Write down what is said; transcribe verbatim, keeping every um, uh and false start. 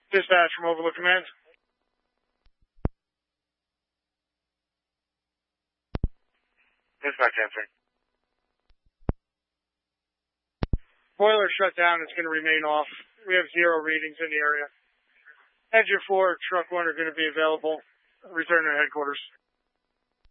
Dispatch from Overlook Command. Dispatch answering. Boiler shut down. It's going to remain off. We have zero readings in the area. Engine four, truck one are going to be available. Return to headquarters.